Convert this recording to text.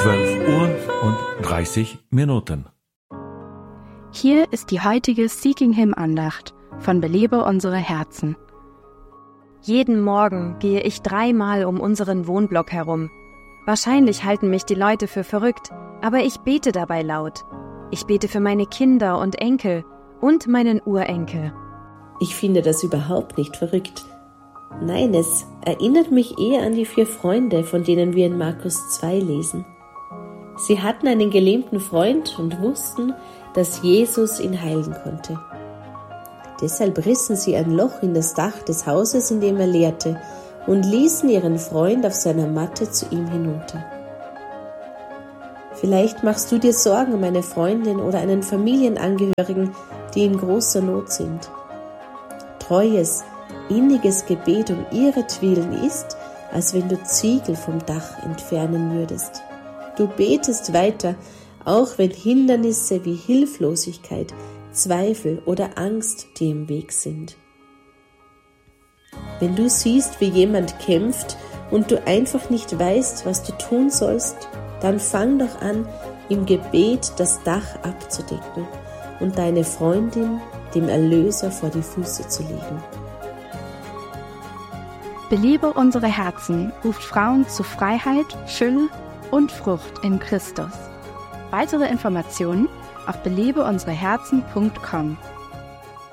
12:30 Hier ist die heutige Seeking Him Andacht von Belebe unsere Herzen. Jeden Morgen gehe ich 3-mal um unseren Wohnblock herum. Wahrscheinlich halten mich die Leute für verrückt, aber ich bete dabei laut. Ich bete für meine Kinder und Enkel und meinen Urenkel. Ich finde das überhaupt nicht verrückt. Nein, es erinnert mich eher an die 4 Freunde, von denen wir in Markus 2 lesen. Sie hatten einen gelähmten Freund und wussten, dass Jesus ihn heilen konnte. Deshalb rissen sie ein Loch in das Dach des Hauses, in dem er lehrte, und ließen ihren Freund auf seiner Matte zu ihm hinunter. Vielleicht machst du dir Sorgen um eine Freundin oder einen Familienangehörigen, die in großer Not sind. Treues, inniges Gebet um ihretwillen ist, als wenn du Ziegel vom Dach entfernen würdest. Du betest weiter, auch wenn Hindernisse wie Hilflosigkeit, Zweifel oder Angst dir im Weg sind. Wenn du siehst, wie jemand kämpft und du einfach nicht weißt, was du tun sollst, dann fang doch an, im Gebet das Dach abzudecken und deine Freundin dem Erlöser vor die Füße zu legen. Belebe unsere Herzen ruft Frauen zu Freiheit, Fülle und Frucht in Christus. Weitere Informationen auf belebeunsereherzen.com.